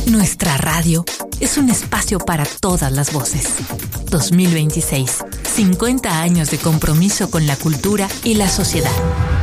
Nuestra radio es un espacio para todas las voces. 2026, 50 años de compromiso con la cultura y la sociedad.